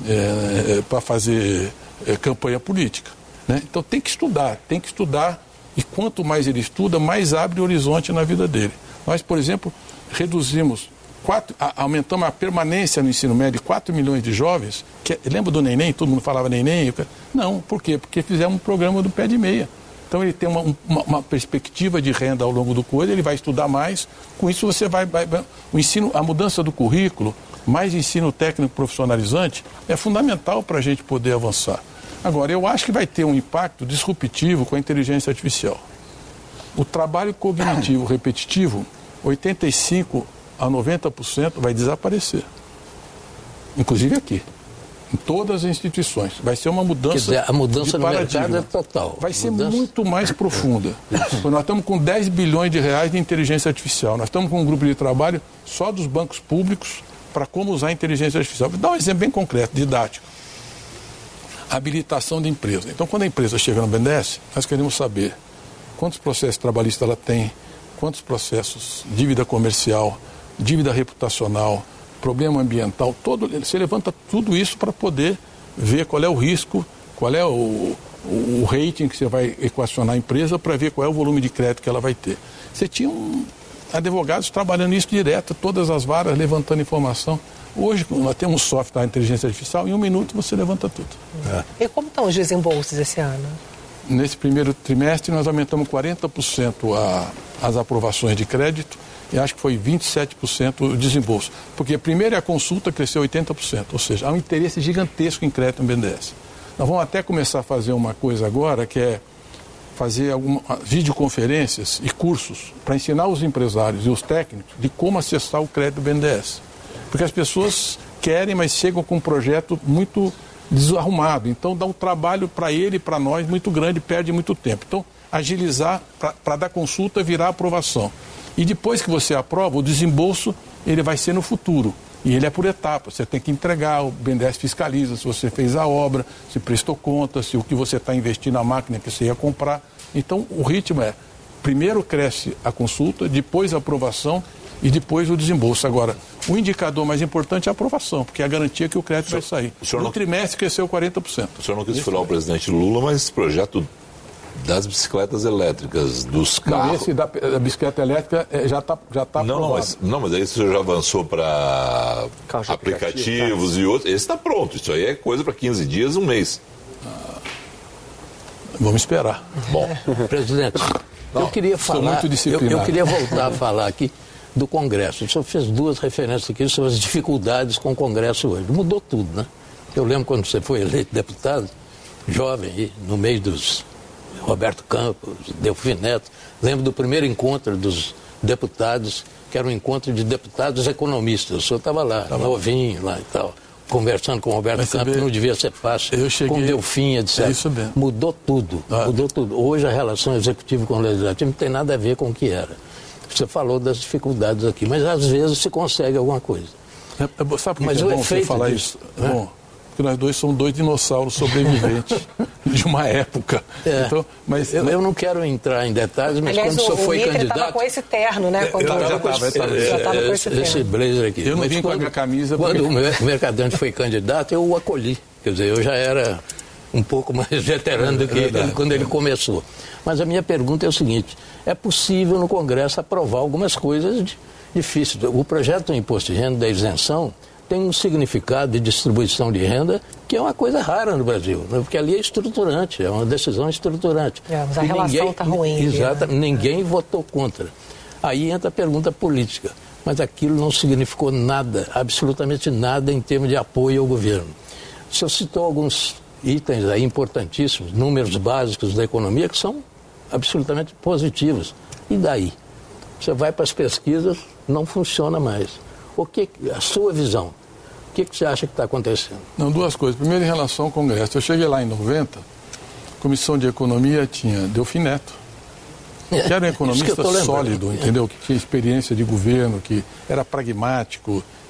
é, para fazer é, campanha política. Né? Então tem que estudar, tem que estudar. E quanto mais ele estuda, mais abre horizonte na vida dele. Nós, por exemplo, reduzimos, quatro, a, aumentamos a permanência no ensino médio de quatro milhões de jovens. Que, lembra do neném? Todo mundo falava neném? Não, por quê? Porque fizemos um programa do pé de meia. Então ele tem uma, uma, uma perspectiva de renda ao longo do curso, ele vai estudar mais, com isso você vai, vai, vai... O ensino, a mudança do currículo, mais ensino técnico profissionalizante, é fundamental para a gente poder avançar. Agora, eu acho que vai ter um impacto disruptivo com a inteligência artificial. O trabalho cognitivo repetitivo, oitenta e cinco a noventa por cento vai desaparecer. Inclusive aqui. Em todas as instituições. Vai ser uma mudança. Quer dizer, a mudança de no mercado é total. Vai ser mudança... muito mais profunda. Nós estamos com dez bilhões de reais de inteligência artificial. Nós estamos com um grupo de trabalho só dos bancos públicos para como usar a inteligência artificial. Vou dar um exemplo bem concreto, didático. Habilitação de empresa. Então, quando a empresa chega no B N D E S, nós queremos saber quantos processos trabalhistas ela tem, quantos processos, dívida comercial, dívida reputacional, problema ambiental, todo, você levanta tudo isso para poder ver qual é o risco, qual é o, o, o rating que você vai equacionar a empresa para ver qual é o volume de crédito que ela vai ter. Você tinha um, advogados trabalhando isso direto, todas as varas levantando informação. Hoje nós temos um software de inteligência artificial, em um minuto você levanta tudo. É. E como estão os desembolsos esse ano? Nesse primeiro trimestre nós aumentamos quarenta por cento a, as aprovações de crédito, e acho que foi vinte e sete por cento o desembolso. Porque primeiro a consulta cresceu oitenta por cento, ou seja, há um interesse gigantesco em crédito no B N D E S. Nós vamos até começar a fazer uma coisa agora, que é fazer algumas videoconferências e cursos para ensinar os empresários e os técnicos de como acessar o crédito do B N D E S. Porque as pessoas querem, mas chegam com um projeto muito desarrumado. Então dá um trabalho para ele e para nós muito grande, perde muito tempo. Então, agilizar para dar consulta virar aprovação. E depois que você aprova, o desembolso ele vai ser no futuro. E ele é por etapas. Você tem que entregar, o B N D E S fiscaliza se você fez a obra, se prestou conta, se o que você está investindo na máquina que você ia comprar. Então, o ritmo é, primeiro cresce a consulta, depois a aprovação e depois o desembolso. Agora, o indicador mais importante é a aprovação, porque é a garantia que o crédito vai sair. No não... trimestre cresceu quarenta por cento. O senhor não quis falar o presidente Lula, mas esse projeto das bicicletas elétricas, dos carros... Não, esse da, da bicicleta elétrica é, já está já tá não, aprovado. Não mas, não, mas aí o senhor já avançou para aplicativos tá. e outros. Esse está pronto, isso aí é coisa para quinze dias, um mês. Ah, vamos esperar. Bom, presidente, não, eu queria falar... Eu, eu queria voltar a falar aqui do Congresso. O senhor fez duas referências aqui sobre as dificuldades com o Congresso hoje. Mudou tudo, né? Eu lembro quando você foi eleito deputado, jovem, no meio dos... Roberto Campos, Delfim Neto. Lembro do primeiro encontro dos deputados, que era um encontro de deputados economistas. O senhor estava lá, tava novinho lá e tal, conversando com o Roberto Mas Campos, não devia ser fácil. Eu cheguei... Com Delfim, etcétera. É isso mesmo. Mudou tudo, ah. mudou tudo. Hoje a relação executiva com o legislativo não tem nada a ver com o que era. Você falou das dificuldades aqui, mas às vezes se consegue alguma coisa. É, é, sabe por que é bom você falar disso, isso? Né? Bom, porque nós dois somos dois dinossauros sobreviventes de uma época. É. Então, mas, eu, eu não quero entrar em detalhes, mas Aliás, quando o senhor foi candidato... Aliás, estava com esse terno, né? Quando eu já estava com esse terno. Esse blazer aqui. Eu não mas vim quando, com a minha camisa... Quando porque... o Mercadante foi candidato, eu o acolhi. Quer dizer, eu já era um pouco mais veterano do que ele, quando ele começou. Mas a minha pergunta é o seguinte, é possível no Congresso aprovar algumas coisas difíceis. O projeto do imposto de renda da isenção tem um significado de distribuição de renda que é uma coisa rara no Brasil, né? Porque ali é estruturante, é uma decisão estruturante. É, mas a e relação está ruim. Exato, né? Ninguém votou contra. Aí entra a pergunta política, mas aquilo não significou nada, absolutamente nada em termos de apoio ao governo. O senhor citou alguns itens aí importantíssimos, números básicos da economia que são absolutamente positivos. E daí? Você vai para as pesquisas, não funciona mais. O que, a sua visão, o que, que você acha que está acontecendo? Não, duas coisas. Primeiro, em relação ao Congresso. Eu cheguei lá em noventa, a Comissão de Economia tinha Delfim Neto, que era um economista sólido, entendeu? Que tinha experiência de governo, que era pragmático,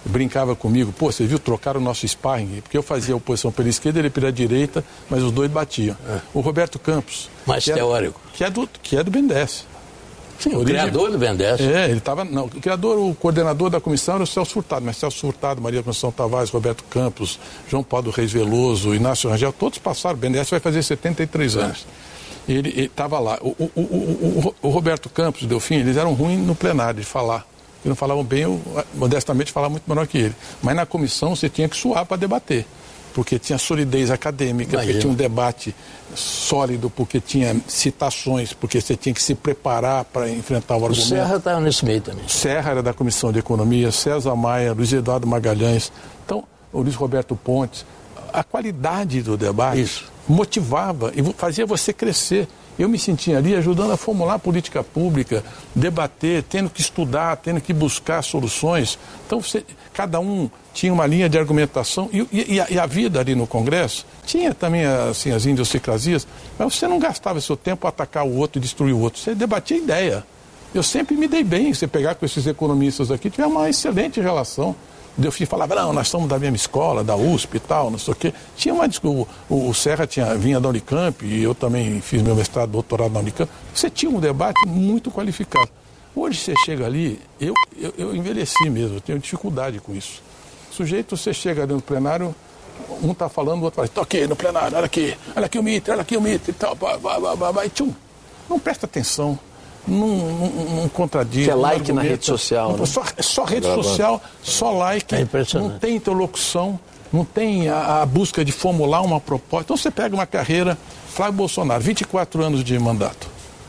brincava comigo, pô, você viu, trocaram o nosso sparring, porque eu fazia oposição pela esquerda, ele pela direita, mas os dois batiam. É. O Roberto Campos. Mais que teórico. É, que, é do, que é do B N D E S. Sim, o Origem... criador do B N D E S. É, ele estava. Não, o criador, o coordenador da comissão era o Celso Furtado, mas Celso Furtado, Maria Conceição Tavares, Roberto Campos, João Paulo Reis Veloso, Inácio Rangel, todos passaram. O B N D E S vai fazer setenta e três anos. É. Ele estava lá. O, o, o, o, o Roberto Campos e o Delfim, eles eram ruins no plenário de falar. Eles não falavam bem, eu, modestamente falava muito menor que ele. Mas na comissão você tinha que suar para debater. Porque tinha solidez acadêmica, Imagina. porque tinha um debate sólido, porque tinha citações, porque você tinha que se preparar para enfrentar o argumento. O Serra estava nesse meio também. Serra era da Comissão de Economia, César Maia, Luiz Eduardo Magalhães, então, o Luiz Roberto Pontes. A qualidade do debate Isso. motivava e fazia você crescer. Eu me sentia ali ajudando a formular a política pública, debater, tendo que estudar, tendo que buscar soluções. Então, você, cada um tinha uma linha de argumentação e, e, e, a, e a vida ali no Congresso tinha também assim, as idiosincrasias, mas você não gastava seu tempo a atacar o outro e destruir o outro. Você debatia ideia. Eu sempre me dei bem. Você pegar com esses economistas aqui, tive uma excelente relação. O Delfim falava, não, nós somos da mesma escola, da U S P e tal, não sei o quê. Tinha uma o, o Serra tinha, vinha da Unicamp e eu também fiz meu mestrado, doutorado na Unicamp. Você tinha um debate muito qualificado. Hoje você chega ali, eu, eu, eu envelheci mesmo, eu tenho dificuldade com isso. O sujeito, você chega ali no plenário, um está falando, o outro fala, toquei no plenário, olha aqui, olha aqui o mito, olha aqui o mito e tal, vai, vai, vai, vai, tchum. Não presta atenção. Não, não, não contradiz. Que é like na rede social. Não, né? só, só rede social, só like, é não tem interlocução, não tem a, a busca de formular uma proposta. Então você pega uma carreira, Flávio Bolsonaro, vinte e quatro anos de mandato.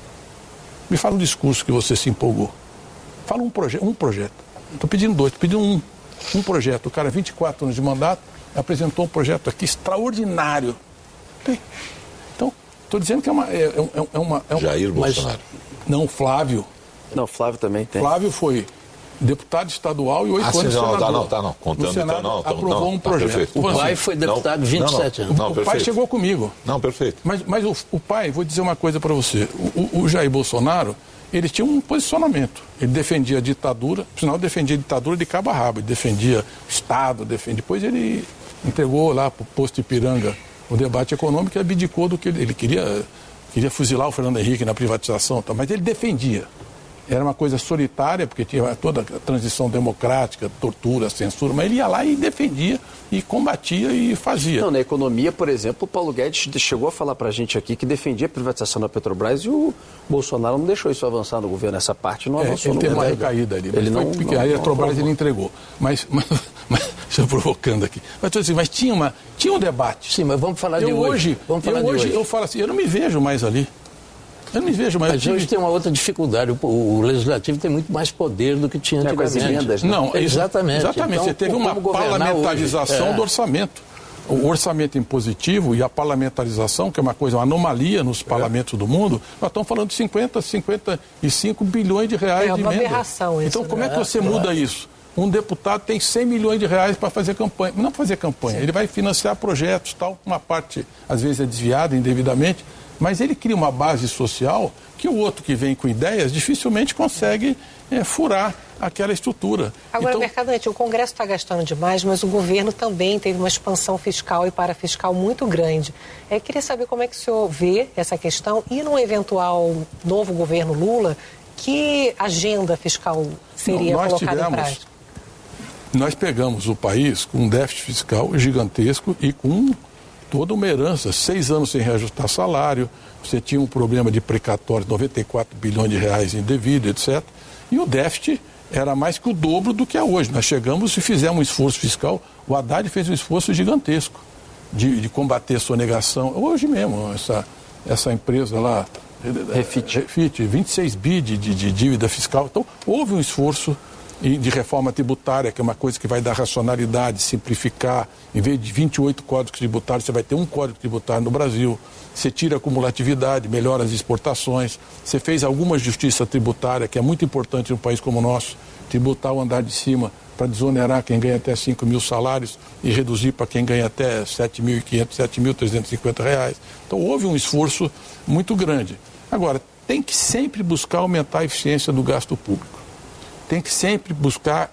Me fala um discurso que você se empolgou. Fala um, proje um projeto. Estou pedindo dois, estou pedindo um. Um projeto. O cara, vinte e quatro anos de mandato, apresentou um projeto aqui extraordinário. Tem. Então, estou dizendo que é uma... É, é, é uma, é uma Jair Bolsonaro. Mas, não, Flávio. Não, Flávio também tem. Flávio foi deputado estadual e oito ah, anos sim, não, senador. Tá, não, tá, não. Contando, no Senado, então, não, tá, aprovou não, um projeto. Tá, o pai assim, foi deputado não, vinte e sete não, anos. Não, o perfeito. pai chegou comigo. Não, perfeito. Mas, mas o, o pai, vou dizer uma coisa para você. O, o, o Jair Bolsonaro, ele tinha um posicionamento. Ele defendia a ditadura, por sinal, defendia a ditadura de cabo a rabo. Ele defendia o Estado, defendia. Depois ele entregou lá para o posto Ipiranga o debate econômico e abdicou do que ele, ele queria. Queria fuzilar o Fernando Henrique na privatização, tá? Mas ele defendia. Era uma coisa solitária, porque tinha toda a transição democrática, tortura, censura, mas ele ia lá e defendia, e combatia e fazia. Não, na economia, por exemplo, o Paulo Guedes chegou a falar para a gente aqui que defendia a privatização da Petrobras e o Bolsonaro não deixou isso avançar no governo, essa parte não avançou. É, ele no teve uma governo. recaída ali, ele mas não, foi, não, aí a não, Petrobras não, ele entregou. Mas, mas, mas estou provocando aqui. Mas, assim, mas tinha, uma, tinha um debate. Sim, mas vamos falar eu de hoje. hoje Vamos falar eu de hoje, hoje. Eu falo assim, eu não me vejo mais ali. Eu não me vejo mais. Mas tive... hoje tem uma outra dificuldade. O, o legislativo tem muito mais poder do que tinha é, antigamente. com as emendas, né? Não, exatamente. Exatamente. Então, você teve uma parlamentarização é. do orçamento. O orçamento impositivo e a parlamentarização, que é uma coisa, uma anomalia nos parlamentos é. do mundo, nós estamos falando de cinquenta, cinquenta e cinco bilhões de reais é de uma emenda. aberração isso, então, como né? é que você é, muda claro. isso? Um deputado tem cem milhões de reais para fazer campanha. Não para fazer campanha, Sim. ele vai financiar projetos, tal. Uma parte, às vezes, é desviada indevidamente, mas ele cria uma base social que o outro que vem com ideias dificilmente consegue é, furar aquela estrutura. Agora, então... Mercadante, o Congresso está gastando demais, mas o governo também teve uma expansão fiscal e parafiscal muito grande. Eu queria saber como é que o senhor vê essa questão e num eventual novo governo Lula, que agenda fiscal seria Não, nós colocada tivemos, em prática? Nós pegamos o país com um déficit fiscal gigantesco e com toda uma herança, seis anos sem reajustar salário, você tinha um problema de precatório, noventa e quatro bilhões de reais indevido, etcétera. E o déficit era mais que o dobro do que é hoje. Nós chegamos e fizemos um esforço fiscal, o Haddad fez um esforço gigantesco de, de combater a sonegação. Hoje mesmo, essa, essa empresa lá, Refit, Refit vinte e seis bi de, de, de dívida fiscal. Então, houve um esforço de reforma tributária, que é uma coisa que vai dar racionalidade, simplificar. Em vez de vinte e oito códigos tributários, você vai ter um código tributário no Brasil. Você tira a acumulatividade, melhora as exportações. Você fez alguma justiça tributária, que é muito importante num país como o nosso, tributar o andar de cima para desonerar quem ganha até cinco mil salários e reduzir para quem ganha até sete mil e quinhentos, sete mil trezentos e cinquenta reais. Então, houve um esforço muito grande. Agora, tem que sempre buscar aumentar a eficiência do gasto público. Tem que sempre buscar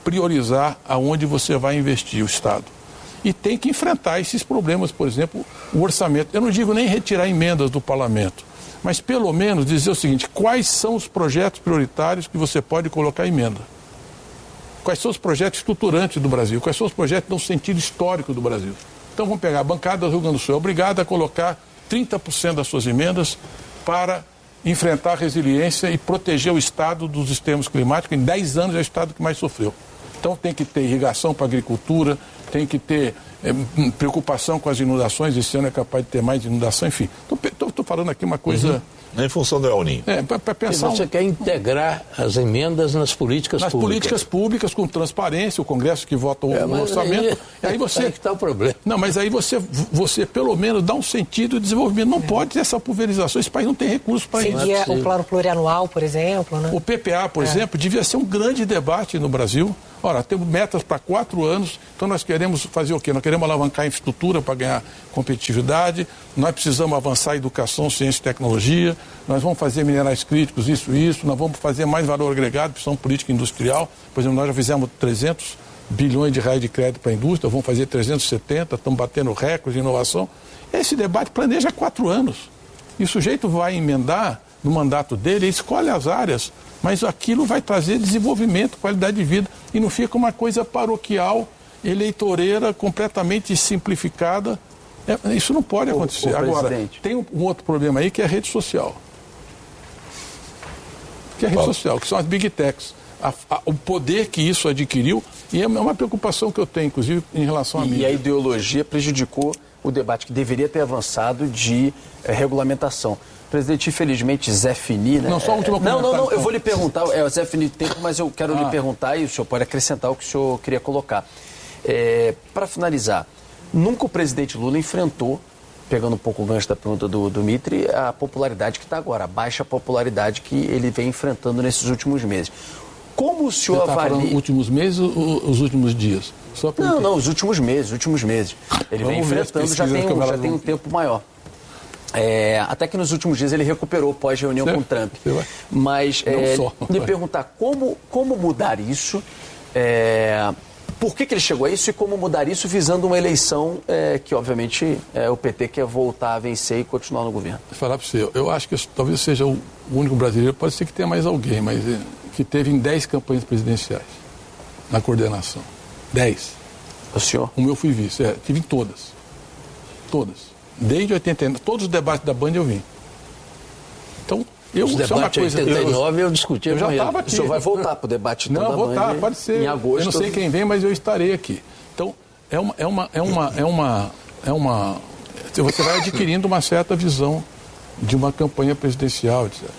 priorizar aonde você vai investir o Estado. E tem que enfrentar esses problemas, por exemplo, o orçamento. Eu não digo nem retirar emendas do parlamento, mas pelo menos dizer o seguinte: quais são os projetos prioritários que você pode colocar emenda? Quais são os projetos estruturantes do Brasil? Quais são os projetos no sentido histórico do Brasil? Então vamos pegar a bancada do Rio Grande do Sul, é obrigada a colocar trinta por cento das suas emendas para enfrentar a resiliência e proteger o Estado dos extremos climáticos. Em dez anos é o Estado que mais sofreu. Então tem que ter irrigação para a agricultura, tem que ter é, preocupação com as inundações. Esse ano é capaz de ter mais inundação, enfim. Estou falando aqui uma coisa... Uhum. Em função do El Niño. É, para pensar... Você um... quer integrar as emendas nas políticas nas públicas. Nas políticas públicas, com transparência, o Congresso que vota o, é, o orçamento. Aí, e aí você... Aí que está o problema. Não, mas aí você, você pelo menos dá um sentido de desenvolvimento. Não é. pode ter essa pulverização. Esse país não tem recursos para isso. Seguia o plano plurianual, por exemplo. Né? O P P A, por é. exemplo, devia ser um grande debate no Brasil. Ora, temos metas para quatro anos, então nós queremos fazer o quê? Nós queremos alavancar a infraestrutura para ganhar competitividade, nós precisamos avançar a educação, ciência e tecnologia, nós vamos fazer minerais críticos, isso e isso, nós vamos fazer mais valor agregado, opção política industrial. Por exemplo, nós já fizemos trezentos bilhões de reais de crédito para a indústria, vamos fazer trezentos e setenta, estamos batendo recordes de inovação. Esse debate planeja quatro anos. E o sujeito vai emendar no mandato dele, ele escolhe as áreas, mas aquilo vai trazer desenvolvimento, qualidade de vida, e não fica uma coisa paroquial, eleitoreira, completamente simplificada. É, isso não pode acontecer. O, o Agora, presidente. tem um, um outro problema aí, que é a rede social. Que é a rede Fala. social, que são as big techs. A, a, o poder que isso adquiriu, e é uma preocupação que eu tenho, inclusive, em relação a mim. E a ideologia prejudicou o debate que deveria ter avançado de é, regulamentação. Presidente, infelizmente, Zé Fini, né? Não, só a última Não, não, não, então. eu vou lhe perguntar, é o Zé Fini tempo, mas eu quero ah. lhe perguntar e o senhor pode acrescentar o que o senhor queria colocar. É, para finalizar, nunca o presidente Lula enfrentou, pegando um pouco o gancho da pergunta do, do Mitri, a popularidade que está agora, a baixa popularidade que ele vem enfrentando nesses últimos meses. Como o senhor Você tá avalia... falando últimos meses ou os últimos dias? Só não, não, os últimos meses, os últimos meses. Ele Vamos vem enfrentando, já tem, um, já tem um tempo maior. É, até que nos últimos dias ele recuperou pós-reunião com o Trump. Mas é, lhe perguntar como, como mudar isso, é, por que, que ele chegou a isso e como mudar isso visando uma eleição é, que, obviamente, é, o P T quer voltar a vencer e continuar no governo. Vou falar para você, eu, eu acho que isso, talvez seja o único brasileiro, pode ser que tenha mais alguém, mas é, que teve em dez campanhas presidenciais na coordenação. dez. O senhor? O meu fui vice, é, tive em todas. Todas. Desde oitenta e nove, todos os debates da Band eu vim. Então, eu... Os debates de oitenta e nove eu, eu discuti eu já com ele. estava aqui. O senhor vai voltar para o debate Não, da vou voltar, Band pode ser. Em agosto. Eu não sei quem vem, mas eu estarei aqui. Então, é uma... É uma, é uma, é uma, é uma você vai adquirindo uma certa visão de uma campanha presidencial, etcétera.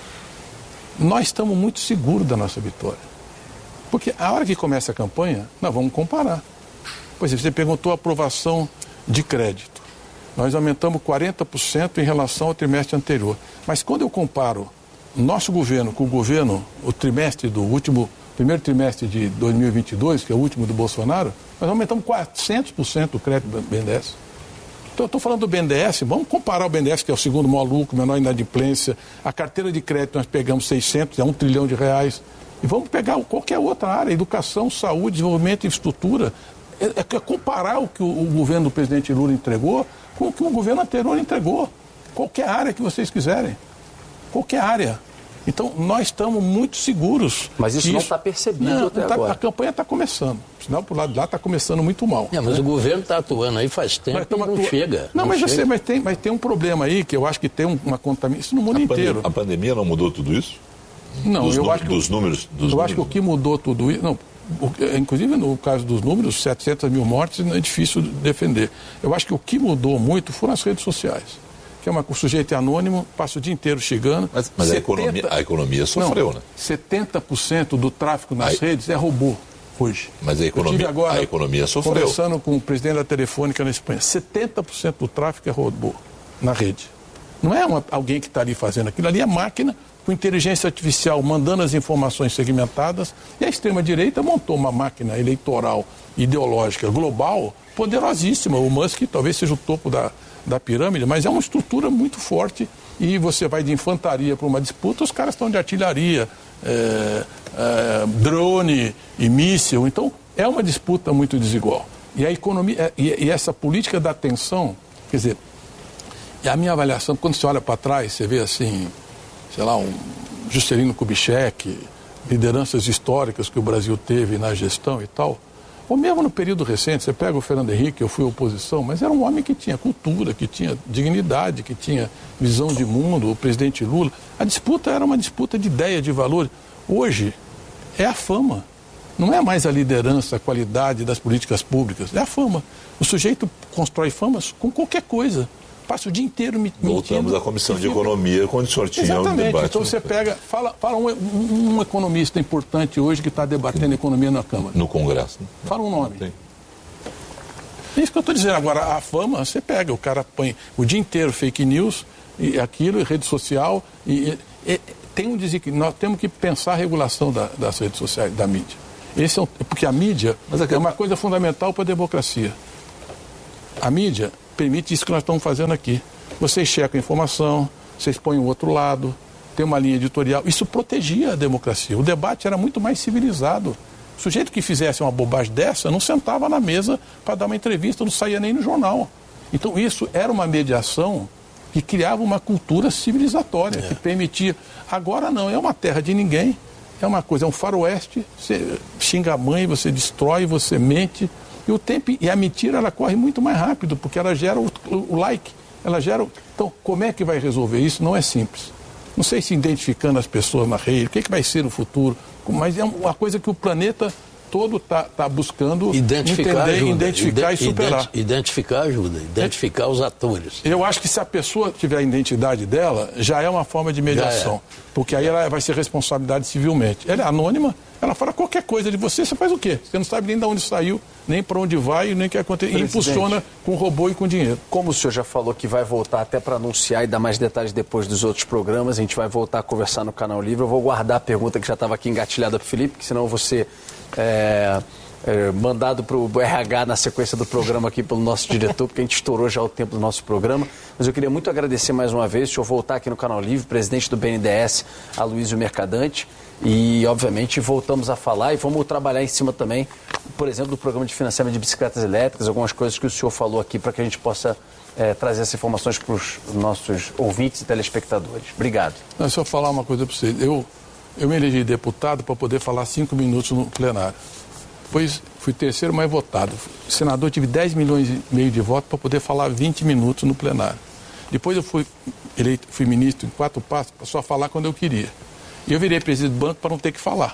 Nós estamos muito seguros da nossa vitória. Porque a hora que começa a campanha, nós vamos comparar. Por exemplo, você perguntou a aprovação de crédito. Nós aumentamos quarenta por cento em relação ao trimestre anterior. Mas quando eu comparo nosso governo com o governo, o trimestre do último, primeiro trimestre de dois mil e vinte e dois, que é o último do Bolsonaro, nós aumentamos quatrocentos por cento o crédito do B N D E S. Então eu estou falando do B N D E S, vamos comparar o B N D E S, que é o segundo maior lucro, menor inadimplência, a carteira de crédito nós pegamos seiscentos, é um trilhão de reais, e vamos pegar qualquer outra área, educação, saúde, desenvolvimento, infraestrutura, é, é comparar o que o, o governo do presidente Lula entregou com o que o governo anterior entregou. Qualquer área que vocês quiserem. Qualquer área. Então, nós estamos muito seguros. Mas isso não está percebido não, até não tá, agora. A campanha está começando. O sinal para o lado de lá está começando muito mal. É, mas né? o governo está atuando aí faz tempo e não atua... chega. Não, não mas chega. eu sei, mas tem, mas tem um problema aí que eu acho que tem uma contaminação. Isso no mundo a inteiro. Pandemia, a pandemia não mudou tudo isso? Não, dos eu acho que... Dos números? Dos eu números. acho que o que mudou tudo isso... Não, o, inclusive no caso dos números, setecentas mil mortes é difícil defender. Eu acho que o que mudou muito foram as redes sociais. Que é uma, o sujeito é anônimo, passa o dia inteiro chegando. Mas, mas setenta, a, economia, a economia sofreu, não, né? setenta por cento do tráfego nas Aí, redes é robô hoje. Mas a economia, agora, a economia sofreu. Conversando com o presidente da Telefônica na Espanha, setenta por cento do tráfego é robô na rede. Não é uma, alguém que está ali fazendo aquilo, ali é máquina com inteligência artificial mandando as informações segmentadas, e a extrema-direita montou uma máquina eleitoral ideológica global poderosíssima. O Musk talvez seja o topo da, da pirâmide, mas é uma estrutura muito forte, e você vai de infantaria para uma disputa, os caras estão de artilharia, é, é, drone e míssil. Então, é uma disputa muito desigual. E a economia, e, e essa política da tensão, quer dizer, a minha avaliação, quando você olha para trás, você vê assim, sei lá, um Juscelino Kubitschek, lideranças históricas que o Brasil teve na gestão e tal, ou mesmo no período recente, você pega o Fernando Henrique, eu fui oposição, mas era um homem que tinha cultura, que tinha dignidade, que tinha visão de mundo, o presidente Lula. A disputa era uma disputa de ideia, de valor. Hoje é a fama. Não é mais a liderança, a qualidade das políticas públicas, é a fama. O sujeito constrói famas com qualquer coisa. Passa o dia inteiro me Voltamos à Comissão de Economia, quando o senhor tinha Exatamente. um debate. Então você pega, fala, fala um, um, um economista importante hoje que está debatendo economia na Câmara. No Congresso. Né? Fala um nome. Tem. É isso que eu estou dizendo. Agora, a fama, você pega, o cara põe o dia inteiro fake news, e aquilo, e rede social, e, e, e tem um desequilíbrio. Nós temos que pensar a regulação da, das redes sociais, da mídia. Esse é um, porque a mídia Mas é uma coisa fundamental para a democracia. A mídia permite isso que nós estamos fazendo aqui. Vocês checam a informação, vocês põem o outro lado, tem uma linha editorial. Isso protegia a democracia. O debate era muito mais civilizado. O sujeito que fizesse uma bobagem dessa não sentava na mesa para dar uma entrevista, não saía nem no jornal. Então isso era uma mediação que criava uma cultura civilizatória, é. que permitia. Agora não, é uma terra de ninguém, é uma coisa, é um faroeste, você xinga a mãe, você destrói, você mente. E o tempo e a mentira ela corre muito mais rápido, porque ela gera o, o, o like, ela gera. O... Então, como é que vai resolver isso? Não é simples. Não sei se identificando as pessoas na rede, o que, é que vai ser o futuro, mas é uma coisa que o planeta todo está tá buscando identificar, entender, ajuda. identificar Ide- e superar. Identificar ajuda, identificar é. os atores. Eu acho que se a pessoa tiver a identidade dela, já é uma forma de mediação, é. porque aí ela vai ser responsabilidade civilmente. Ela é anônima, ela fala qualquer coisa de você, você faz o quê? Você não sabe nem de onde saiu, nem para onde vai, nem o que acontece. E impulsiona com robô e com dinheiro. Como o senhor já falou que vai voltar até para anunciar e dar mais detalhes depois dos outros programas, a gente vai voltar a conversar no Canal Livre. Eu vou guardar a pergunta que já estava aqui engatilhada para o Felipe, que senão você é, é, mandado para o R H na sequência do programa aqui pelo nosso diretor, porque a gente estourou já o tempo do nosso programa. Mas eu queria muito agradecer mais uma vez, o senhor voltar aqui no Canal Livre, presidente do B N D E S, Aloysio Mercadante. E, obviamente, voltamos a falar e vamos trabalhar em cima também, por exemplo, do programa de financiamento de bicicletas elétricas, algumas coisas que o senhor falou aqui para que a gente possa é, trazer essas informações para os nossos ouvintes e telespectadores. Obrigado. Não, só falar uma coisa para você. Eu, eu me elegi deputado para poder falar cinco minutos no plenário. Depois fui terceiro mais votado. Senador, tive dez milhões e meio de votos para poder falar vinte minutos no plenário. Depois eu fui eleito, fui ministro em quatro passos para só falar quando eu queria. E eu virei presidente do banco para não ter que falar.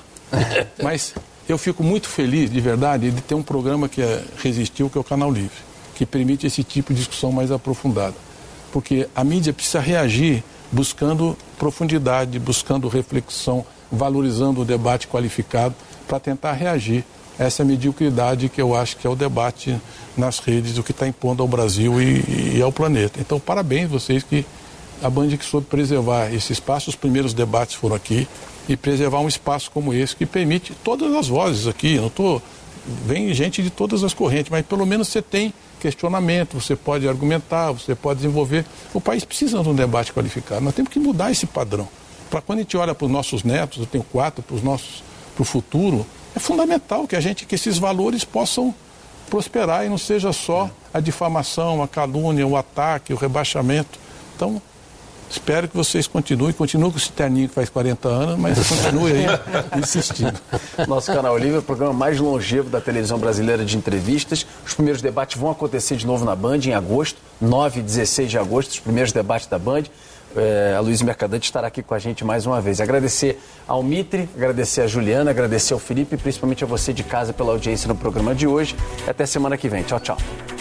Mas eu fico muito feliz, de verdade, de ter um programa que é, resistiu, que é o Canal Livre, que permite esse tipo de discussão mais aprofundada. Porque a mídia precisa reagir buscando profundidade, buscando reflexão, valorizando o debate qualificado para tentar reagir a essa mediocridade que eu acho que é o debate nas redes, o que está impondo ao Brasil e, e ao planeta. Então, parabéns vocês que a Band que soube preservar esse espaço, os primeiros debates foram aqui, e preservar um espaço como esse que permite todas as vozes aqui. Não tô, vem gente de todas as correntes, mas pelo menos você tem questionamento, você pode argumentar, você pode desenvolver. O país precisa de um debate qualificado. Nós temos que mudar esse padrão. Para quando a gente olha para os nossos netos, eu tenho quatro, para os nossos, para o futuro, é fundamental que a gente, que esses valores possam prosperar e não seja só a difamação, a calúnia, o ataque, o rebaixamento. Então, espero que vocês continuem, continuem com esse terninho que faz quarenta anos, mas continue aí insistindo. Nosso Canal Livre é o programa mais longevo da televisão brasileira de entrevistas. Os primeiros debates vão acontecer de novo na Band em agosto, nove e dezesseis de agosto, os primeiros debates da Band. É, a Aloysio Mercadante estará aqui com a gente mais uma vez. Agradecer ao Mitre, agradecer a Juliana, agradecer ao Felipe e principalmente a você de casa pela audiência no programa de hoje. Até semana que vem. Tchau, tchau.